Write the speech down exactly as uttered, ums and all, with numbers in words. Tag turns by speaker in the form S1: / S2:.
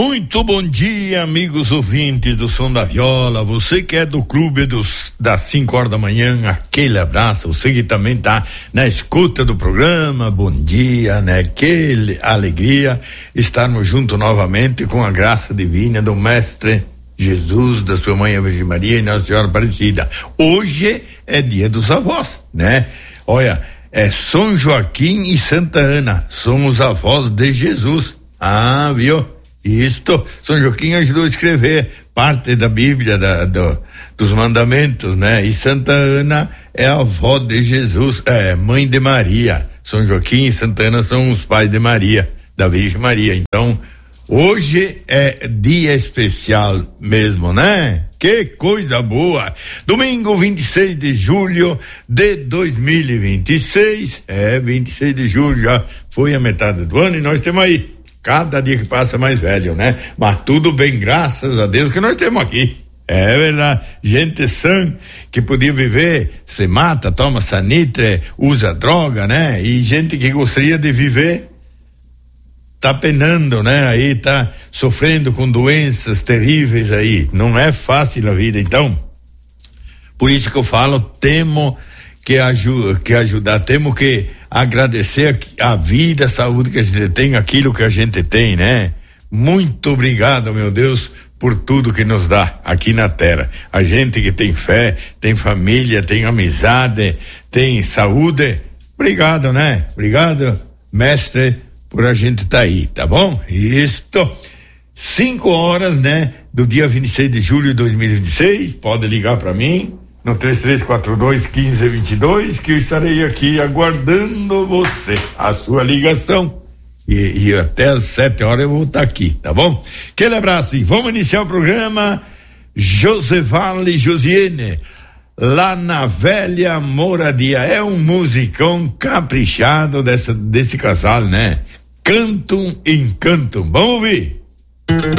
S1: Muito bom dia, amigos ouvintes do Som da Viola. Você que é do clube dos, das cinco horas da manhã, aquele abraço. Você que também tá na escuta do programa, bom dia, né? Que alegria estarmos juntos novamente com a graça divina do Mestre Jesus, da sua mãe a Virgem Maria e Nossa Senhora Aparecida. Hoje é dia dos avós, né? Olha, é São Joaquim e Santa Ana, somos avós de Jesus. Ah, viu? Isto, São Joaquim ajudou a escrever parte da Bíblia, da, do, dos mandamentos, né? E Santa Ana é a avó de Jesus, é mãe de Maria. São Joaquim e Santa Ana são os pais de Maria, da Virgem Maria. Então, hoje é dia especial mesmo, né? Que coisa boa! Domingo vinte e seis de julho de dois mil e vinte e seis, é, vinte e seis de julho já foi a metade do ano e nós temos aí cada dia que passa mais velho, né? Mas tudo bem, graças a Deus que nós temos aqui. É verdade. Gente sã que podia viver, se mata, toma sanitre, usa droga, né? E gente que gostaria de viver tá penando, né? Aí tá sofrendo com doenças terríveis aí. Não é fácil a vida, então. Por isso que eu falo, temo que, aju que ajudar, temos que agradecer a vida, a saúde que a gente tem, aquilo que a gente tem, né? Muito obrigado, meu Deus, por tudo que nos dá aqui na terra. A gente que tem fé, tem família, tem amizade, tem saúde. Obrigado, né? Obrigado, mestre, por a gente tá aí, tá bom? Isto. Cinco horas, né? Do dia vinte e seis de julho de dois mil e vinte e seis. Pode ligar para mim no três três quatro dois, um cinco dois dois, que eu estarei aqui aguardando você, a sua ligação. E, e até às sete horas eu vou estar aqui, tá bom? Aquele abraço e vamos iniciar o programa. Joseval e Josiane, lá na velha moradia. É um musicão caprichado dessa, desse casal, né? Cantam, encantam. Vamos ouvir.